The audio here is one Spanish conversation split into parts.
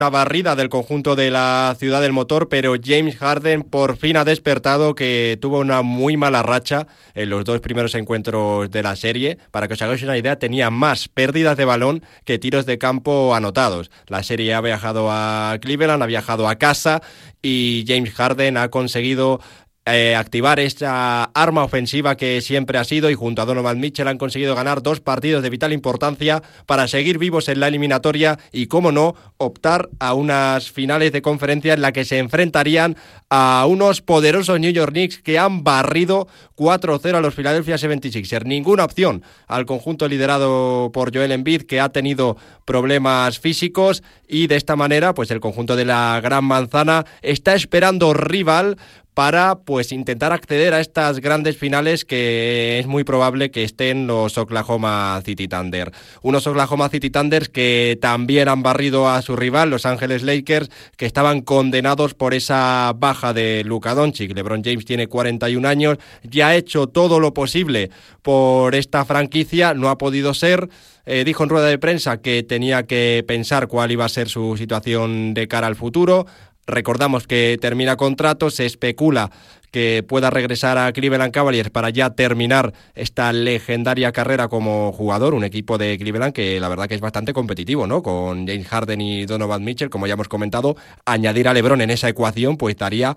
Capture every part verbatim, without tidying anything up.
Una barrida del conjunto de la Ciudad del Motor, pero James Harden por fin ha despertado, que tuvo una muy mala racha en los dos primeros encuentros de la serie. Para que os hagáis una idea, tenía más pérdidas de balón que tiros de campo anotados. La serie ha viajado a Cleveland, ha viajado a casa y James Harden ha conseguido Eh, activar esta arma ofensiva que siempre ha sido, y junto a Donovan Mitchell han conseguido ganar dos partidos de vital importancia para seguir vivos en la eliminatoria y, cómo no, optar a unas finales de conferencia en la que se enfrentarían a unos poderosos New York Knicks que han barrido cuatro cero a los Philadelphia setenta y seis ers. Ninguna opción al conjunto liderado por Joel Embiid, que ha tenido problemas físicos, y de esta manera pues el conjunto de la Gran Manzana está esperando rival para pues intentar acceder a estas grandes finales, que es muy probable que estén los Oklahoma City Thunder. Unos Oklahoma City Thunders que también han barrido a su rival, Los Ángeles Lakers, que estaban condenados por esa baja de Luka Doncic. LeBron James tiene cuarenta y un años, ya ha hecho todo lo posible por esta franquicia, no ha podido ser. Eh, dijo en rueda de prensa que tenía que pensar cuál iba a ser su situación de cara al futuro. Recordamos que termina contrato, se especula que pueda regresar a Cleveland Cavaliers para ya terminar esta legendaria carrera como jugador, un equipo de Cleveland que la verdad que es bastante competitivo, ¿no? Con James Harden y Donovan Mitchell, como ya hemos comentado, añadir a LeBron en esa ecuación pues daría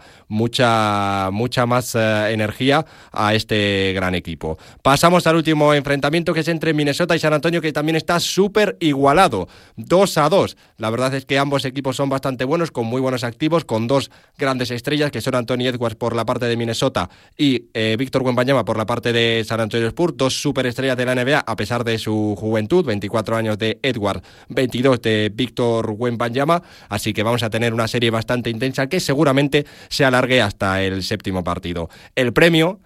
mucha, mucha más eh, energía a este gran equipo. Pasamos al último enfrentamiento, que es entre Minnesota y San Antonio, que también está súper igualado, dos a dos. La verdad es que ambos equipos son bastante buenos, con muy buenos activos, con dos grandes estrellas que son Anthony Edwards por la parte de Minnesota y eh, Víctor Wembanyama por la parte de San Antonio Spurs, dos superestrellas de la N B A a pesar de su juventud, veinticuatro años de Edwards, veintidós de Víctor Wembanyama, así que vamos a tener una serie bastante intensa que seguramente se alargue hasta el séptimo partido. El premio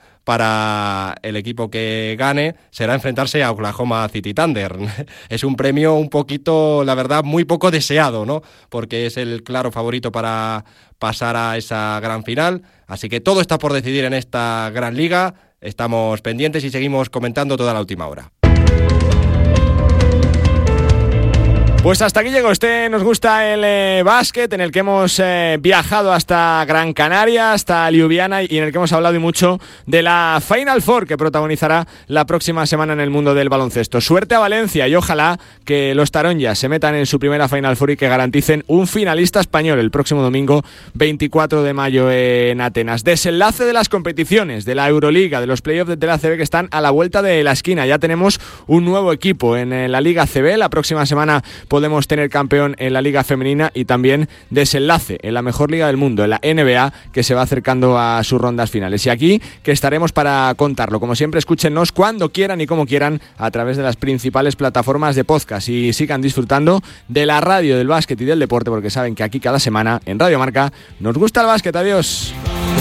para el equipo que gane será enfrentarse a Oklahoma City Thunder. Es un premio un poquito, la verdad, muy poco deseado, ¿no? Porque es el claro favorito para pasar a esa gran final. Así que todo está por decidir en esta gran liga. Estamos pendientes y seguimos comentando toda la última hora. Pues hasta aquí llegó este Nos Gusta el eh, Básquet, en el que hemos eh, viajado hasta Gran Canaria, hasta Ljubljana, y en el que hemos hablado y mucho de la Final Four que protagonizará la próxima semana en el mundo del baloncesto. Suerte a Valencia y ojalá que los taronjas se metan en su primera Final Four y que garanticen un finalista español el próximo domingo veinticuatro de mayo en Atenas. Desenlace de las competiciones de la Euroliga, de los playoffs de la A C B, que están a la vuelta de la esquina. Ya tenemos un nuevo equipo en la Liga A C B. La próxima semana podemos tener campeón en la Liga Femenina y también desenlace en la mejor liga del mundo, en la N B A, que se va acercando a sus rondas finales. Y aquí que estaremos para contarlo. Como siempre, escúchenos cuando quieran y como quieran a través de las principales plataformas de podcast, y sigan disfrutando de la radio del básquet y del deporte, porque saben que aquí cada semana en Radio Marca nos gusta el básquet. Adiós.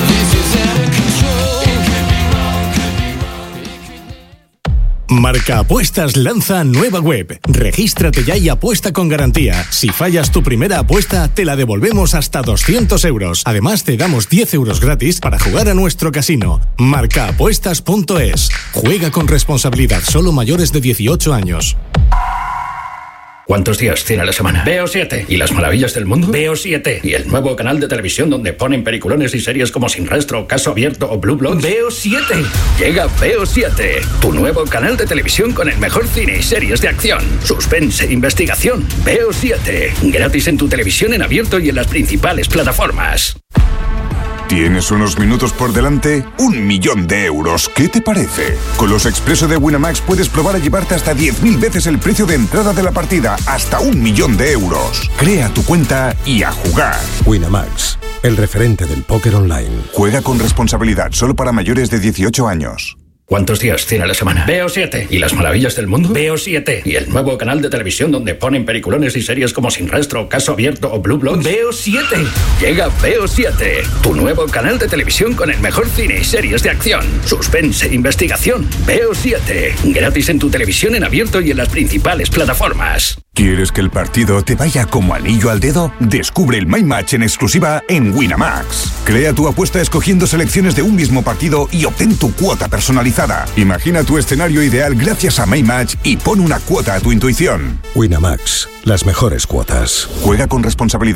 Marca Apuestas lanza nueva web. Regístrate ya y apuesta con garantía. Si fallas tu primera apuesta, te la devolvemos hasta doscientos euros. Además, te damos diez euros gratis para jugar a nuestro casino. marca apuestas punto es. Juega con responsabilidad. Solo mayores de dieciocho años. ¿Cuántos días tiene la semana? Veo siete. ¿Y las maravillas del mundo? Veo siete. ¿Y el nuevo canal de televisión donde ponen peliculones y series como Sin Rastro, Caso Abierto o Blue Bloods? Veo siete. Llega Veo siete, tu nuevo canal de televisión con el mejor cine y series de acción, suspense e investigación. Veo siete. Gratis en tu televisión en abierto y en las principales plataformas. ¿Tienes unos minutos por delante? Un millón de euros. ¿Qué te parece? Con los Expreso de Winamax puedes probar a llevarte hasta diez mil veces el precio de entrada de la partida. Hasta un millón de euros. Crea tu cuenta y a jugar. Winamax, el referente del póker online. Juega con responsabilidad, solo para mayores de dieciocho años. ¿Cuántos días tiene la semana? Veo siete. ¿Y las maravillas del mundo? Veo siete. ¿Y el nuevo canal de televisión donde ponen peliculones y series como Sin Rastro, Caso Abierto o Blue Bloods? Veo siete. Llega Veo siete, tu nuevo canal de televisión con el mejor cine y series de acción, suspense e investigación. Veo siete. Gratis en tu televisión en abierto y en las principales plataformas. ¿Quieres que el partido te vaya como anillo al dedo? Descubre el My Match en exclusiva en Winamax. Crea tu apuesta escogiendo selecciones de un mismo partido y obtén tu cuota personalizada. Imagina tu escenario ideal gracias a My Match y pon una cuota a tu intuición. Winamax, las mejores cuotas. Juega con responsabilidad.